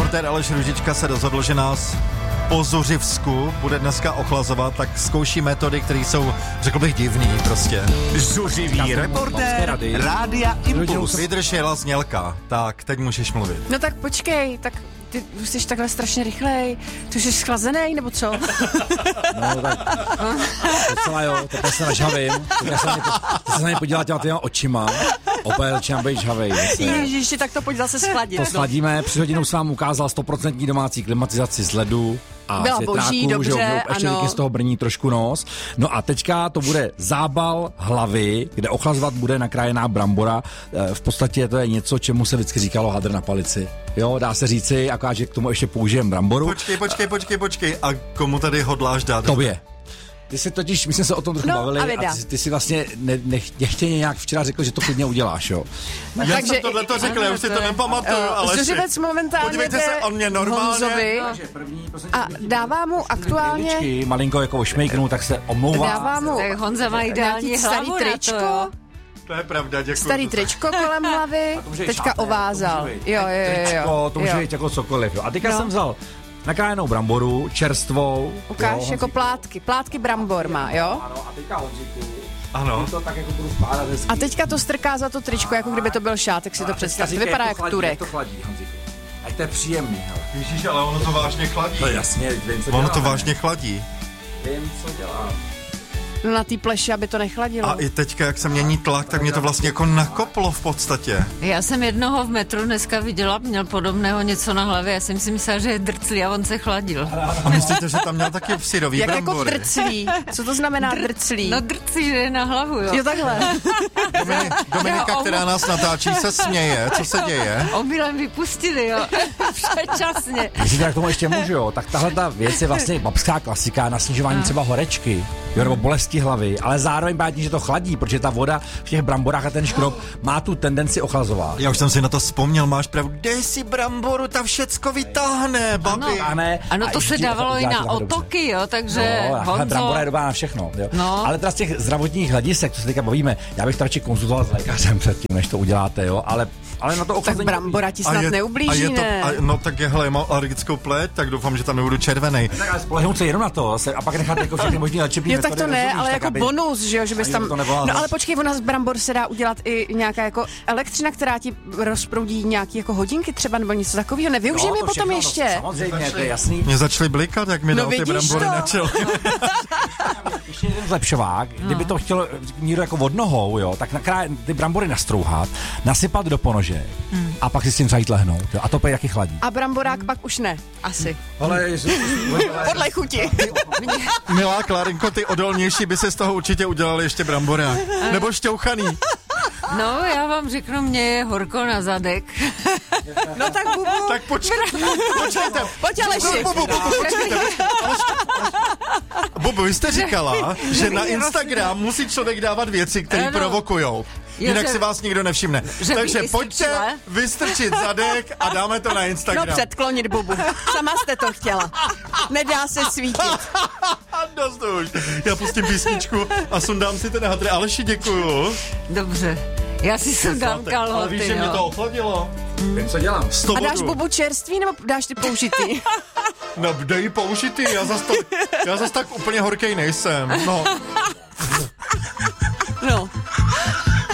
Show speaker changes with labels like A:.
A: reportér Aleš Růžička se rozhodl, že nás po Zuřivsku bude dneska ochlazovat, tak zkouší metody, které jsou, řekl bych, divný prostě.
B: Zuřivý reportér Rádia Impuls.
A: Vydrž, jela znělka. Tak, teď můžeš mluvit.
C: No tak počkej, tak ty už jsi takhle strašně rychlej. Ty jsi schlazenej, nebo co?
D: No tak, docela jo, tak se nažhavím. Ty se na mě podívat těma očima. Opět začínám být žhavej.
C: Ježiši, tak to pojď zase schladit.
D: To schladíme, před hodinou jsem vám ukázal 100% domácí klimatizaci z ledu. A
C: byla boží, dobře,
D: že ještě
C: ano.
D: z toho brní trošku nos. No a teďka to bude zábal hlavy, kde ochlazovat bude nakrájená brambora. V podstatě to je něco, čemu se vždycky říkalo hadr na palici. Jo, dá se říci, akorát, že k tomu ještě použijeme bramboru.
A: Počkej. A komu tady hodláš dát?
D: Tobě. Ty si totiž, my jsme se o tom trochu bavili a ty si vlastně nechtěně nějak včera řekl, že to klidně uděláš, jo.
A: No, já jsem tohleto řekl, já už si to nepamatuju, ale
C: Zuřivec momentálně
A: podívejte se, on mě normálně.
C: A dává mu aktuálně...
D: Chvíličky, malinko jako ošmejknu, tak se omlouvá.
C: Dává mu
E: tak Honza má ideální
C: starý tričko.
A: To je pravda, děkuji.
C: Starý tričko kolem hlavy, teďka ovázal. Jo.
D: Tričko, to může být jako cokoliv, jo. A teďka jsem vzal nakrájenou bramboru, čerstvou.
C: Ukáž,
D: jo,
C: jako plátky brambor má, jo?
D: Ano, a teďka Honzíku.
A: Ano.
D: To tak jako budu skládat hezky.
C: A teďka to strká za to tričko, jako kdyby to byl šátek, si to představ. To vypadá jak Turek.
D: Jak to chladí, Honzíku. Ať to je příjemný, hele.
A: Ježíš, ale ono to vážně chladí.
D: No jasně, vím, co
A: Ono
D: dělám.
A: to vážně chladí.
D: Vím, co dělám.
C: No na té pleši, aby to nechladilo.
A: A i teďka, jak se mění tlak, tak mě to vlastně jako nakoplo v podstatě.
E: Já jsem jednoho v metru dneska viděla, měl podobného něco na hlavě, já jsem si myslela, že je drclý a on se chladil.
A: A myslíte, že tam měl taky syrový
C: jak
A: brambory?
C: jako drclý? Co to znamená drclý?
E: No drcí, že je na hlavu, jo.
C: Jo, takhle.
A: Dominika, která nás natáčí, se směje. Co se děje?
E: Omylem vypustili, jo. Předčasně.
D: Jestli tak k tomu ještě můžu, jo, tak tahle ta věc je vlastně babská klasika na snižování třeba horečky, jo, nebo bolesti hlavy, ale zároveň bátí, že to chladí, protože ta voda v těch bramborách a ten škrob má tu tendenci ochlazovat.
A: Já už jsem si na to vzpomněl, máš pravdu. Dej si bramboru, ta všecko vytáhne, babi.
E: Ano, to se dávalo i na otoky, jo, takže
D: Honzo... brambora je dobrá na všechno, jo.
E: No.
D: Ale teda z těch zdravotních hledisek, co se teďka bavíme, já bych to radši konzultoval s lékařem předtím, než to uděláte, jo, ale na to ochlazení...
C: Tak brambora ti snad neublíží, ne?
A: No tak hele, já mám alergickou pleť, tak doufám, že tam nebudu červenej.
D: Tak ale spolehnout se jenom na to a pak nechat jako všechny možný léčebný
C: metody. Jo, tak to ne, ale jako bonus, že jo, že bys tam... No ale počkej, ona z brambor se dá udělat i nějaká jako elektřina, která ti rozproudí nějaký jako hodinky třeba nebo něco takového. Nevyužijeme je potom ještě.
D: Samozřejmě, to je jasný.
A: Mě začaly blikat, jak mi dal ty brambory na čelo.
D: Ještě jeden zlepšovák, kdyby to chtělo někdo jako od nohou, jo, tak ty brambory nastrouhat, nasypat do ponože a pak si s tím zajít lehnout. Jo, a to taky chladí.
C: A bramborák pak už ne, asi.
D: Ale
C: podle chuti.
A: Milá Klárinko, ty odolnější by se z toho určitě udělali ještě bramborák. Nebo šťouchaný.
E: No, já vám řeknu, mě je horko na zadek.
C: No tak Bubu.
A: Tak počkejte.
C: Pojď Aleši.
A: Bubu, počkejte. Bubu, vy jste říkala, že na Instagram musí člověk dávat věci, které provokujou. Jinak si vás nikdo nevšimne. Takže pojďte vystrčit zadek a dáme to na Instagram.
C: No předklonit, Bubu. Sama jste to chtěla. Nedá se svítit.
A: Dost už. Já pustím písničku a sundám si ten hadr. Aleši, děkuju.
E: Dobře. Já si sundám kalhoty,
A: ale víš, že mě to ochladilo.
D: Vím, co dělám.
C: A dáš Bubu čerstvý, nebo dáš ty použitý?
A: No, dej použitý, já zas tak úplně horkej nejsem. No.